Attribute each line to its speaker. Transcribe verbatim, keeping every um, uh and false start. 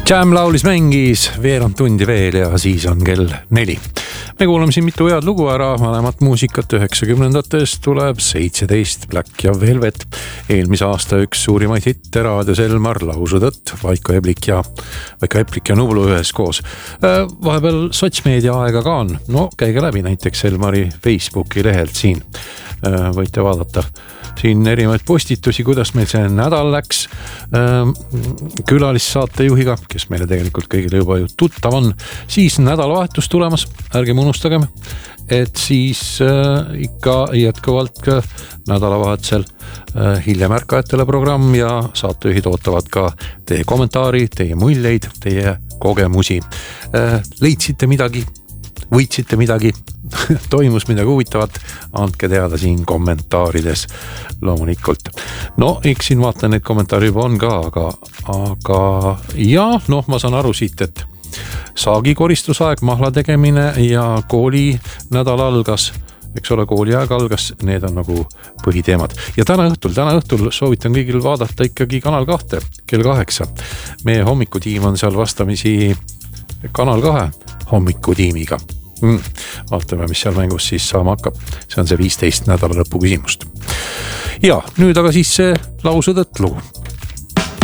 Speaker 1: Jam laulis mängis veerand tundi veel ja siis on kell neli. Me kuulame siin mitu head lugu ära, vanemat muusikat üheksakümnendatest tuleb seitseteist Black ja Velvet. Eelmise aasta üks suurimaid hitte raadios Elmar, Lausu tõtt, Vaiko Eplik ja, Vaiko Eplik ja Nublu ühes koos. Vahepeal sotsmeedia aega ka on. No käige läbi näiteks Elmari Facebooki lehelt siin. Võite vaadata siin erinevaid postitusi, kuidas meil see nädal läks külalissaatejuhiga, kes meile tegelikult kõigile juba ju tuttav on. Siis nädalavahetus tulemas, ärgem unustagem, et siis äh, ikka jätkuvalt ka nädalavahetusel äh, hiljem ärkajatele programm ja saatejuhid ootavad ka teie kommentaari, teie muljeid, teie kogemusi. Äh, leidsite midagi? Võitsite midagi, toimus midagi huvitavat, andke teada siin kommentaarides loomulikult. No, eks siin vaatan, neid kommentaari juba on ka, aga, aga ja noh, ma saan aru siit, et saagi koristusaeg, mahla tegemine ja kooli nädal algas, eks ole, kooli aeg algas, need on nagu põhiteemad. Ja täna õhtul, täna õhtul soovitan kõigil vaadata ikkagi kanal kahte, kell kaheksa. Meie hommikutiim on seal vastamisi kanal kahe hommikutiimiga. Mm. Vaatame, mis seal mängus siis saama hakkab. See on see viisteist nädala lõpu küsimust. Ja nüüd aga siis see Lausu tõtt lugu.